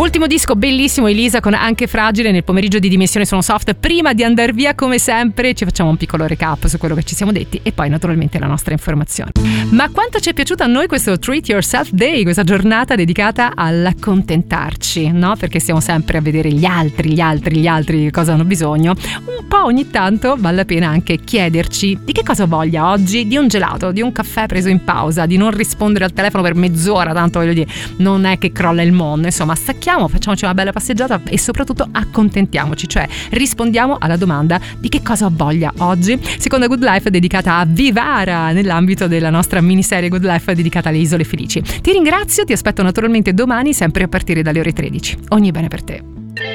Ultimo disco bellissimo, Elisa con Anche Fragile, nel pomeriggio di Dimensione Suono Soft. Prima di andare via, come sempre, ci facciamo un piccolo recap su quello che ci siamo detti e poi naturalmente la nostra informazione. Ma quanto ci è piaciuto a noi questo Treat Yourself Day, questa giornata dedicata all'accontentarci, no? Perché stiamo sempre a vedere gli altri cosa hanno bisogno. Un po' ogni tanto vale la pena anche chiederci di che cosa voglia oggi, di un gelato, di un caffè preso in pausa, di non rispondere al telefono per mezz'ora, tanto voglio dire, non è che crolla il mondo, insomma, stacchiamo, facciamoci una bella passeggiata e soprattutto accontentiamoci, cioè rispondiamo alla domanda di che cosa ho voglia oggi. Seconda Good Life dedicata a Vivara nell'ambito della nostra miniserie Good Life dedicata alle isole felici. Ti ringrazio, ti aspetto naturalmente domani sempre a partire dalle ore 13. Ogni bene per te.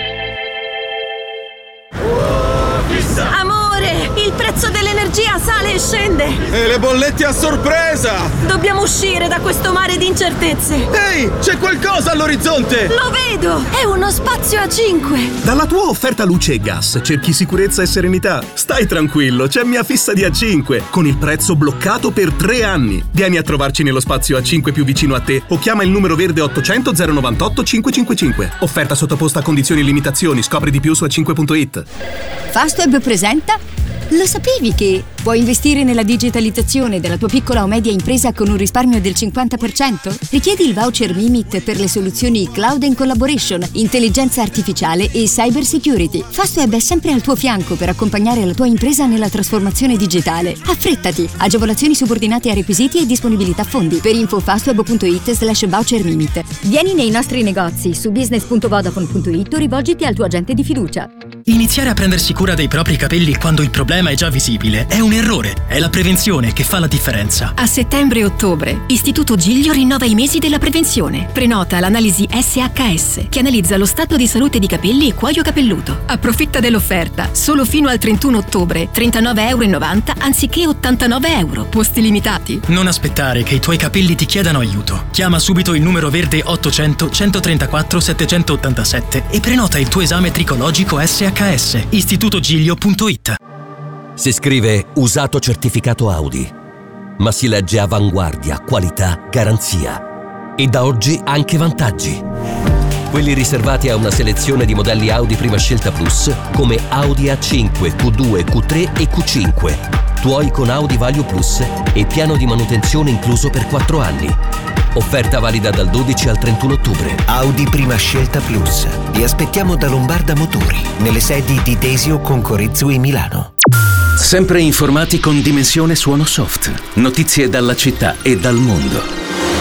Amore, il prezzo dell'energia sale e scende. E le bollette a sorpresa! Dobbiamo uscire da questo mare di incertezze. Ehi, c'è qualcosa all'orizzonte! Lo vedo! È uno spazio a 5. Dalla tua offerta luce e gas cerchi sicurezza e serenità? Stai tranquillo, c'è Mia Fissa di A5 con il prezzo bloccato per 3 anni. Vieni a trovarci nello spazio A5 più vicino a te o chiama il numero verde 800 098 555. Offerta sottoposta a condizioni e limitazioni. Scopri di più su a5.it. Fastweb presenta. Lo sapevi che puoi investire nella digitalizzazione della tua piccola o media impresa con un risparmio del 50%? Richiedi il voucher Mimit per le soluzioni Cloud and Collaboration, intelligenza artificiale e cyber security. Fastweb è sempre al tuo fianco per accompagnare la tua impresa nella trasformazione digitale. Affrettati! Agevolazioni subordinate a requisiti e disponibilità fondi. Per info fastweb.it/voucher Mimit. Vieni nei nostri negozi su business.vodafone.it o rivolgiti al tuo agente di fiducia. Iniziare a prendersi cura dei propri capelli quando il problema è già visibile è un errore. È la prevenzione che fa la differenza. A settembre e ottobre, Istituto Giglio rinnova i mesi della prevenzione. Prenota l'analisi SHS, che analizza lo stato di salute di capelli e cuoio capelluto. Approfitta dell'offerta. Solo fino al 31 ottobre, €39,90 anziché €89. Posti limitati. Non aspettare che i tuoi capelli ti chiedano aiuto. Chiama subito il numero verde 800 134 787 e prenota il tuo esame tricologico SHS. istitutogiglio.it. Si scrive usato certificato Audi, ma si legge avanguardia, qualità, garanzia. E da oggi anche vantaggi. Quelli riservati a una selezione di modelli Audi Prima Scelta Plus come Audi A5, Q2, Q3 e Q5. Tuoi con Audi Value Plus e piano di manutenzione incluso per 4 anni. Offerta valida dal 12 al 31 ottobre. Audi Prima Scelta Plus. Li aspettiamo da Lombarda Motori, nelle sedi di Desio, Concorezzo e Milano. Sempre informati con Dimensione Suono Soft. Notizie dalla città e dal mondo.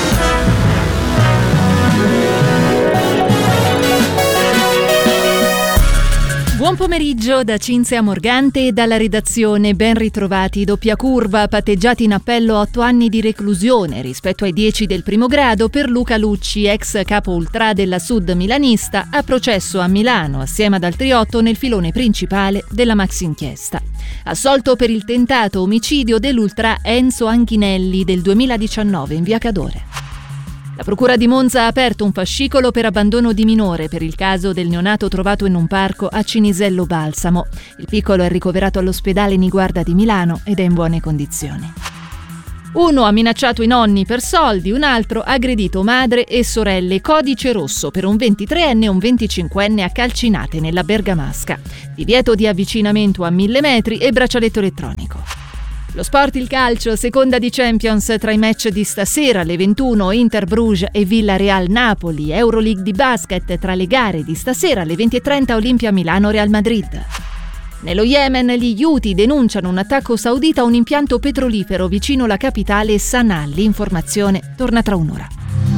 Buon pomeriggio da Cinzia Morgante e dalla redazione. Ben ritrovati. Doppia curva, patteggiati in appello 8 anni di reclusione rispetto ai 10 del primo grado per Luca Lucci, ex capo ultra della Sud milanista, a processo a Milano assieme ad altri 8 nel filone principale della maxi inchiesta. Assolto per il tentato omicidio dell'ultra Enzo Anchinelli del 2019 in via Cadore. La procura di Monza ha aperto un fascicolo per abbandono di minore per il caso del neonato trovato in un parco a Cinisello Balsamo. Il piccolo è ricoverato all'ospedale Niguarda di Milano ed è in buone condizioni. Uno ha minacciato i nonni per soldi, un altro ha aggredito madre e sorelle. Codice rosso per un 23enne e un 25enne a calcinate nella Bergamasca. Divieto di avvicinamento a 1000 metri e braccialetto elettronico. Lo sport, il calcio, seconda di Champions tra i match di stasera alle 21 Inter Bruges e Villarreal Napoli, Euroleague di basket tra le gare di stasera alle 20:30 Olimpia Milano Real Madrid. Nello Yemen gli Houthi denunciano un attacco saudita a un impianto petrolifero vicino alla capitale Sana'a. L'informazione torna tra un'ora.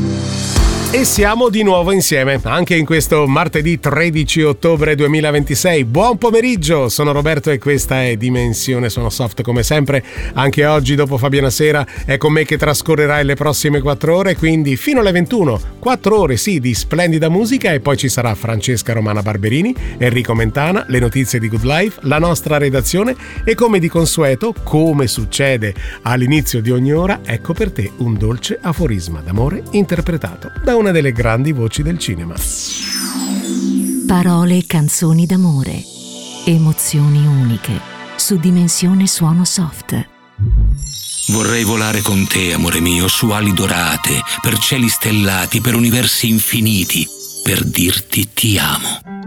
E siamo di nuovo insieme, anche in questo martedì 13 ottobre 2026. Buon pomeriggio, sono Roberto e questa è Dimensione Suono Soft. Come sempre, anche oggi dopo Fabiana Sera è con me che trascorrerai le prossime 4 ore, quindi fino alle 21, 4 ore sì di splendida musica e poi ci sarà Francesca Romana Barberini, Enrico Mentana, le notizie di Good Life, la nostra redazione e come di consueto, come succede all'inizio di ogni ora, ecco per te un dolce aforisma d'amore interpretato da una delle grandi voci del cinema. Parole e canzoni d'amore, emozioni uniche, su Dimensione Suono Soft. Vorrei volare con te, amore mio, su ali dorate, per cieli stellati, per universi infiniti, per dirti ti amo.